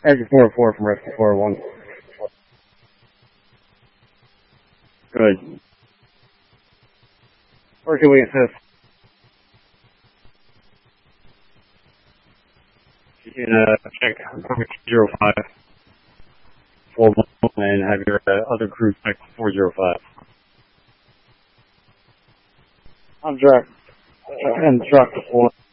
Exit 404 from Rescue 401. Good. Where can we assist? You can check 05 and have your other crew check 405. I'm Jack. And truck 4.